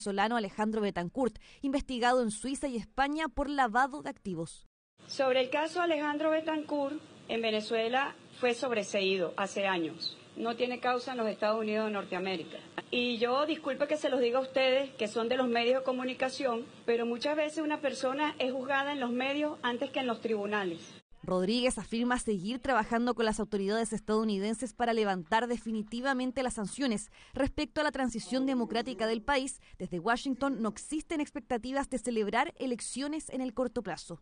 venezolano Alejandro Betancourt, investigado en Suiza y España por lavado de activos. Sobre el caso Alejandro Betancourt, en Venezuela fue sobreseído hace años. No tiene causa en los Estados Unidos de Norteamérica. Y yo, disculpe que se los diga a ustedes, que son de los medios de comunicación, pero muchas veces una persona es juzgada en los medios antes que en los tribunales. Rodríguez afirma seguir trabajando con las autoridades estadounidenses para levantar definitivamente las sanciones. Respecto a la transición democrática del país, desde Washington no existen expectativas de celebrar elecciones en el corto plazo.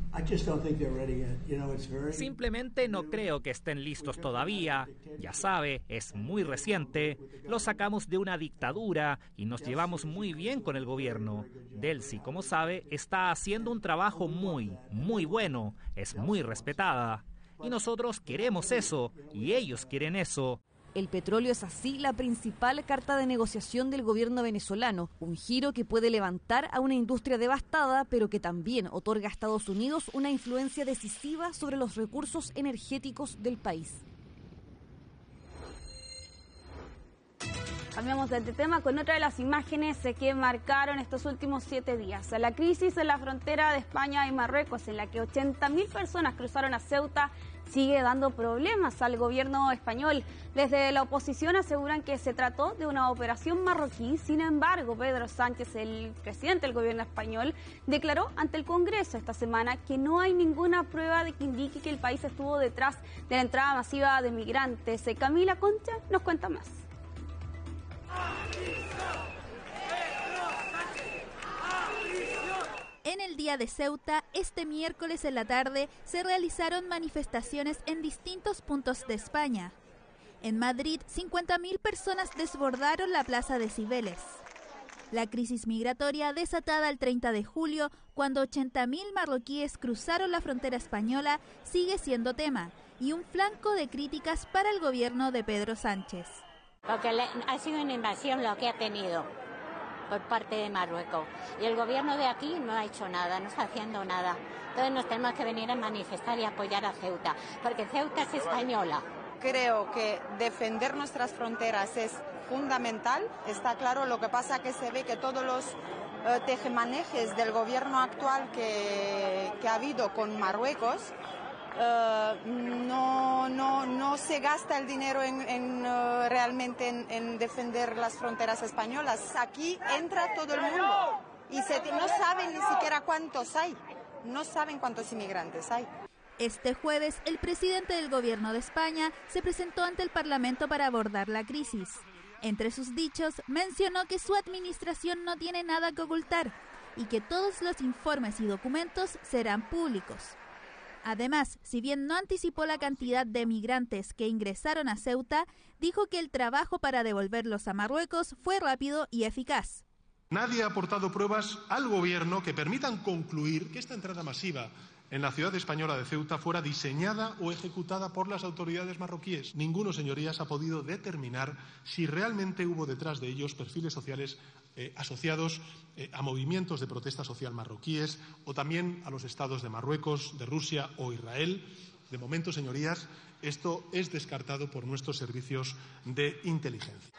Simplemente no creo que estén listos todavía. Ya sabe, es muy reciente. Lo sacamos de una dictadura y nos llevamos muy bien con el gobierno. Delcy, como sabe, está haciendo un trabajo muy bueno. Es muy respetada. Y nosotros queremos eso, y ellos quieren eso. El petróleo es así la principal carta de negociación del gobierno venezolano, un giro que puede levantar a una industria devastada, pero que también otorga a Estados Unidos una influencia decisiva sobre los recursos energéticos del país. Cambiamos de tema con otra de las imágenes que marcaron estos últimos 7 días. La crisis en la frontera de España y Marruecos, en la que 80.000 personas cruzaron a Ceuta, sigue dando problemas al gobierno español. Desde la oposición aseguran que se trató de una operación marroquí. Sin embargo, Pedro Sánchez, el presidente del gobierno español, declaró ante el Congreso esta semana que no hay ninguna prueba de que indique que el país estuvo detrás de la entrada masiva de migrantes. Camila Concha nos cuenta más. En el día de Ceuta, este miércoles en la tarde, se realizaron manifestaciones en distintos puntos de España. En Madrid, 50.000 personas desbordaron la plaza de Cibeles. La crisis migratoria desatada el 30 de julio, cuando 80.000 marroquíes cruzaron la frontera española, sigue siendo tema y un flanco de críticas para el gobierno de Pedro Sánchez. Porque ha sido una invasión lo que ha tenido por parte de Marruecos. Y el gobierno de aquí no ha hecho nada, no está haciendo nada. Entonces nos tenemos que venir a manifestar y apoyar a Ceuta, porque Ceuta es española. Creo que defender nuestras fronteras es fundamental, está claro. Lo que pasa que se ve que todos los tejemanejes del gobierno actual que ha habido con Marruecos, no se gasta el dinero realmente en defender las fronteras españolas. Aquí entra todo el mundo y no saben ni siquiera cuántos hay, no saben cuántos inmigrantes hay. Este jueves, el presidente del gobierno de España se presentó ante el Parlamento para abordar la crisis. Entre sus dichos, mencionó que su administración no tiene nada que ocultar y que todos los informes y documentos serán públicos. Además, si bien no anticipó la cantidad de migrantes que ingresaron a Ceuta, dijo que el trabajo para devolverlos a Marruecos fue rápido y eficaz. Nadie ha aportado pruebas al gobierno que permitan concluir que esta entrada masiva en la ciudad española de Ceuta fuera diseñada o ejecutada por las autoridades marroquíes. Ninguno, señorías, ha podido determinar si realmente hubo detrás de ellos perfiles sociales asociados a movimientos de protesta social marroquíes o también a los estados de Marruecos, de Rusia o Israel. De momento, señorías, esto es descartado por nuestros servicios de inteligencia.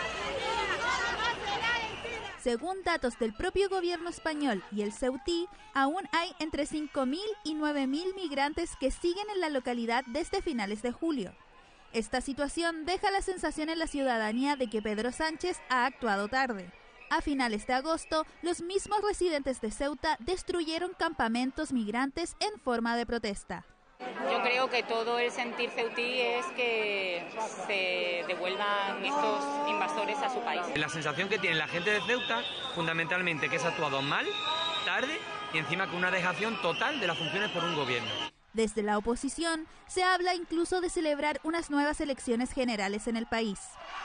Según datos del propio gobierno español y el ceutí, aún hay entre 5.000 y 9.000 migrantes que siguen en la localidad desde finales de julio. Esta situación deja la sensación en la ciudadanía de que Pedro Sánchez ha actuado tarde. A finales de agosto, los mismos residentes de Ceuta destruyeron campamentos migrantes en forma de protesta. Yo creo que todo el sentir ceutí es que se devuelvan estos invasores a su país. La sensación que tiene la gente de Ceuta, fundamentalmente, que se ha actuado mal, tarde y encima con una dejación total de las funciones por un gobierno. Desde la oposición se habla incluso de celebrar unas nuevas elecciones generales en el país.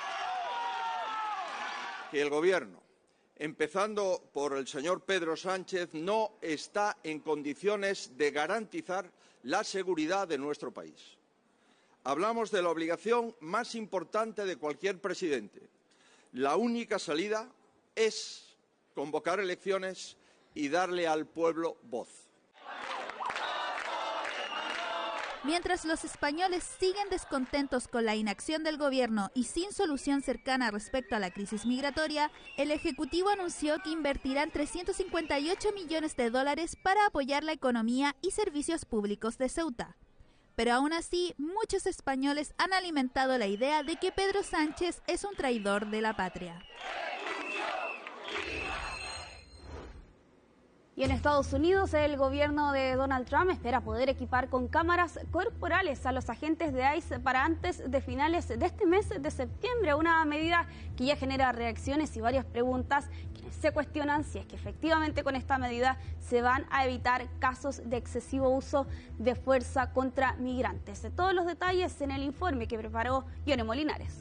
Que el gobierno, empezando por el señor Pedro Sánchez, no está en condiciones de garantizar la seguridad de nuestro país. Hablamos de la obligación más importante de cualquier presidente. La única salida es convocar elecciones y darle al pueblo voz. Mientras los españoles siguen descontentos con la inacción del gobierno y sin solución cercana respecto a la crisis migratoria, el Ejecutivo anunció que invertirán $358 millones para apoyar la economía y servicios públicos de Ceuta. Pero aún así, muchos españoles han alimentado la idea de que Pedro Sánchez es un traidor de la patria. Y en Estados Unidos, el gobierno de Donald Trump espera poder equipar con cámaras corporales a los agentes de ICE para antes de finales de este mes de septiembre, una medida que ya genera reacciones y varias preguntas. Quienes se cuestionan si es que efectivamente con esta medida se van a evitar casos de excesivo uso de fuerza contra migrantes. Todos los detalles en el informe que preparó Yone Molinares.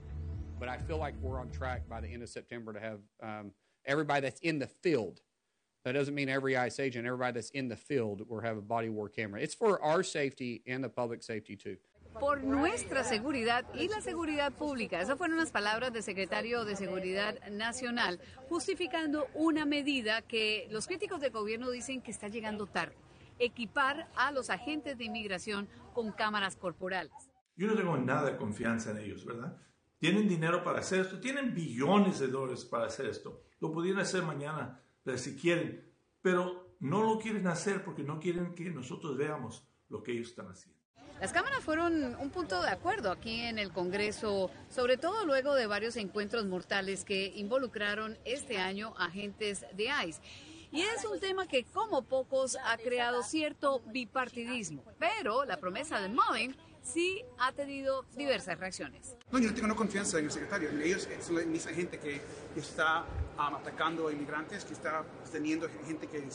But I feel like we're on track by the end of September to have everybody that's in the field. That doesn't mean every ICE agent, everybody that's in the field will have a body-worn camera. It's for our safety and the public safety too. Por nuestra seguridad y la seguridad pública. Esas fueron las palabras del secretario de Seguridad Nacional, justificando una medida que los críticos del gobierno dicen que está llegando tarde. Equipar a los agentes de inmigración con cámaras corporales. Yo no tengo nada de confianza en ellos, ¿verdad? Tienen dinero para hacer esto, tienen billones de dólares para hacer esto. Lo pudieran hacer mañana, si quieren, pero no lo quieren hacer porque no quieren que nosotros veamos lo que ellos están haciendo. Las cámaras fueron un punto de acuerdo aquí en el Congreso, sobre todo luego de varios encuentros mortales que involucraron este año agentes de ICE. Y es un tema que, como pocos, ha creado cierto bipartidismo. Pero la promesa de Mullin sí ha tenido diversas reacciones. No, yo no tengo confianza en el secretario. Ellos son la misma gente que está atacando a inmigrantes, que está teniendo gente que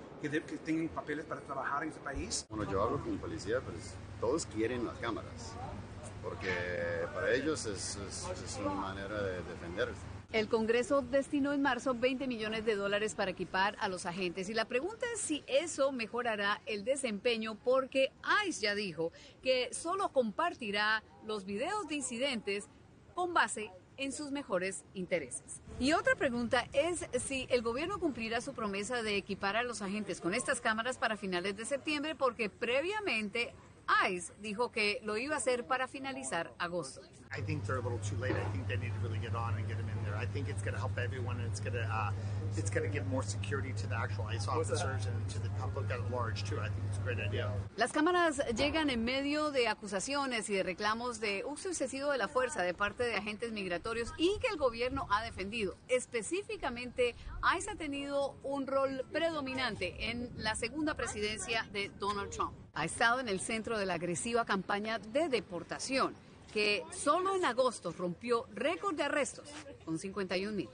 tienen papeles para trabajar en este país. Bueno, yo hablo con policía, pues todos quieren las cámaras, porque para ellos es una manera de defenderse. El Congreso destinó en marzo $20 millones para equipar a los agentes y la pregunta es si eso mejorará el desempeño porque ICE ya dijo que solo compartirá los videos de incidentes con base en sus mejores intereses. Y otra pregunta es si el gobierno cumplirá su promesa de equipar a los agentes con estas cámaras para finales de septiembre porque previamente ICE dijo que lo iba a hacer para finalizar agosto. I think they're a little too late. I think they need to really get on and get them in there. I think it's going to help everyone, and it's going to give more security to the actual ICE officers and to the public at large too. I think it's a great idea. Las cámaras llegan en medio de acusaciones y de reclamos de uso excesivo de la fuerza de parte de agentes migratorios y que el gobierno ha defendido. Específicamente, ICE ha tenido un rol predominante en la segunda presidencia de Donald Trump. Ha estado en el centro de la agresiva campaña de deportación, que solo en agosto rompió récord de arrestos con 51,000.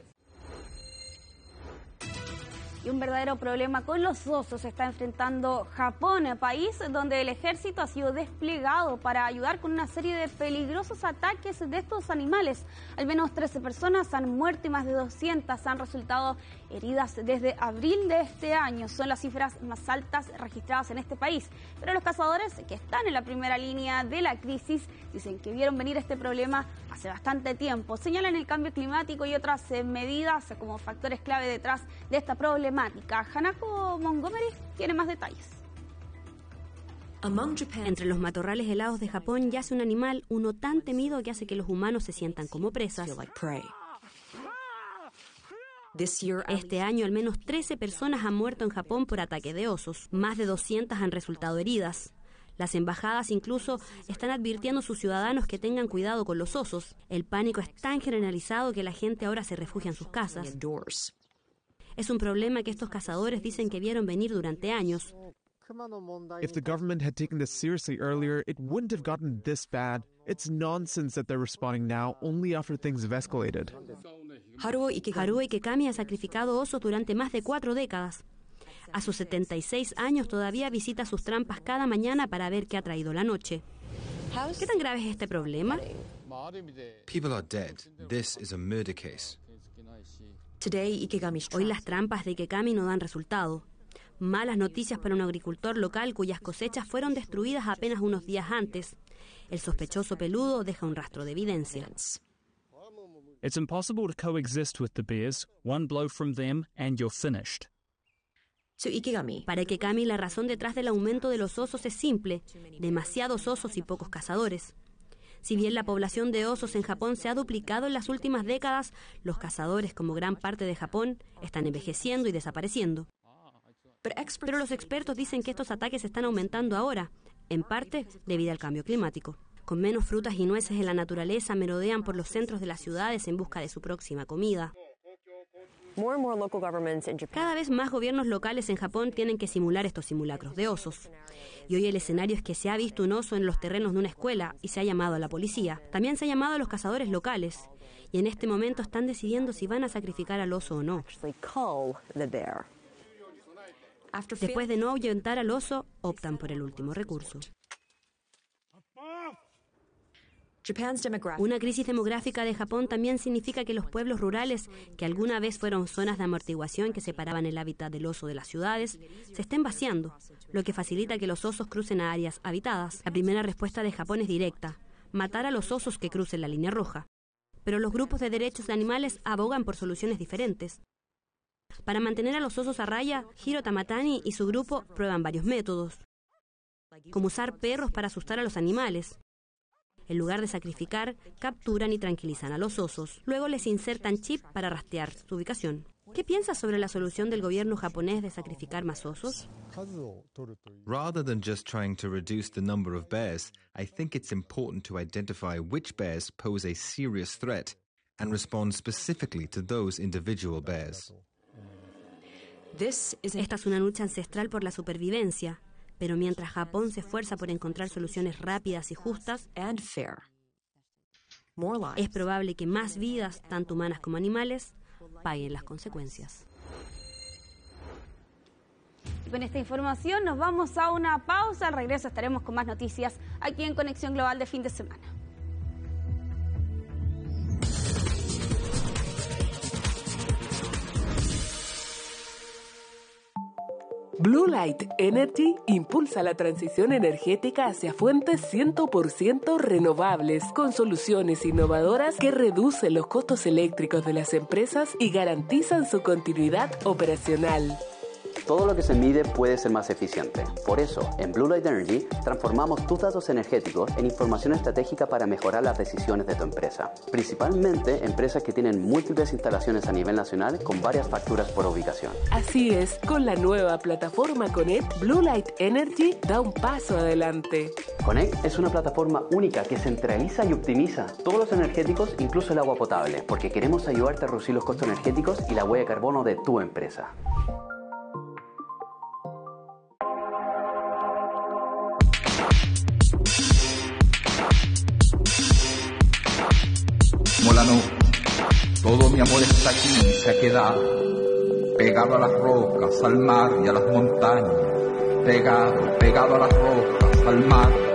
Y un verdadero problema con los osos se está enfrentando Japón, país donde el ejército ha sido desplegado para ayudar con una serie de peligrosos ataques de estos animales. Al menos 13 personas han muerto y más de 200 han resultado heridas desde abril de este año. Son las cifras más altas registradas en este país. Pero los cazadores que están en la primera línea de la crisis dicen que vieron venir este problema hace bastante tiempo. Señalan el cambio climático y otras medidas como factores clave detrás de esta problemática. Hanako Montgomery tiene más detalles. Entre los matorrales helados de Japón yace un animal, uno tan temido que hace que los humanos se sientan como presas. Este año, al menos 13 personas han muerto en Japón por ataque de osos. Más de 200 han resultado heridas. Las embajadas incluso están advirtiendo a sus ciudadanos que tengan cuidado con los osos. El pánico es tan generalizado que la gente ahora se refugia en sus casas. Es un problema que estos cazadores dicen que vieron venir durante años. If the government had taken this seriously earlier, it wouldn't have gotten this bad. It's nonsense that they're responding now, only after things have escalated. Haruo Ikekami ha sacrificado osos durante más de 4 décadas. A sus 76 años todavía visita sus trampas cada mañana para ver qué ha traído la noche. ¿Qué tan grave es este problema? People are dead. This is a murder case. Hoy las trampas de Ikekami no dan resultado. Malas noticias para un agricultor local cuyas cosechas fueron destruidas apenas unos días antes. El sospechoso peludo deja un rastro de evidencia. It's impossible to coexist with the bears. One blow from them and you're finished. Para Ikegami, la razón detrás del aumento de los osos es simple: demasiados osos y pocos cazadores. Si bien la población de osos en Japón se ha duplicado en las últimas décadas, los cazadores, como gran parte de Japón, están envejeciendo y desapareciendo. Pero los expertos dicen que estos ataques están aumentando ahora, en parte debido al cambio climático. Con menos frutas y nueces en la naturaleza, merodean por los centros de las ciudades en busca de su próxima comida. Cada vez más gobiernos locales en Japón tienen que simular estos simulacros de osos. Y hoy el escenario es que se ha visto un oso en los terrenos de una escuela y se ha llamado a la policía. También se ha llamado a los cazadores locales. Y en este momento están decidiendo si van a sacrificar al oso o no. Después de no ahuyentar al oso, optan por el último recurso. Una crisis demográfica de Japón también significa que los pueblos rurales, que alguna vez fueron zonas de amortiguación que separaban el hábitat del oso de las ciudades, se estén vaciando, lo que facilita que los osos crucen a áreas habitadas. La primera respuesta de Japón es directa: matar a los osos que crucen la línea roja. Pero los grupos de derechos de animales abogan por soluciones diferentes. Para mantener a los osos a raya, Hiro Tamatani y su grupo prueban varios métodos, como usar perros para asustar a los animales. En lugar de sacrificar, capturan y tranquilizan a los osos. Luego les insertan chip para rastrear su ubicación. ¿Qué piensas sobre la solución del gobierno japonés de sacrificar más osos? Rather than just trying to reduce the number of bears, I think it's important to identify which bears pose a serious threat and respond specifically to those individual bears. Esta es una lucha ancestral por la supervivencia. Pero mientras Japón se esfuerza por encontrar soluciones rápidas y justas, es probable que más vidas, tanto humanas como animales, paguen las consecuencias. Con esta información nos vamos a una pausa. Al regreso estaremos con más noticias aquí en Conexión Global de fin de semana. Blue Light Energy impulsa la transición energética hacia fuentes 100% renovables, con soluciones innovadoras que reducen los costos eléctricos de las empresas y garantizan su continuidad operacional. Todo lo que se mide puede ser más eficiente. Por eso, en Blue Light Energy transformamos tus datos energéticos en información estratégica para mejorar las decisiones de tu empresa. Principalmente empresas que tienen múltiples instalaciones a nivel nacional con varias facturas por ubicación. Así es, con la nueva plataforma Connect, Blue Light Energy da un paso adelante. Connect es una plataforma única que centraliza y optimiza todos los energéticos, incluso el agua potable, porque queremos ayudarte a reducir los costos energéticos y la huella de carbono de tu empresa. Molano, todo mi amor está aquí, se ha quedado pegado a las rocas, al mar y a las montañas, pegado a las rocas, al mar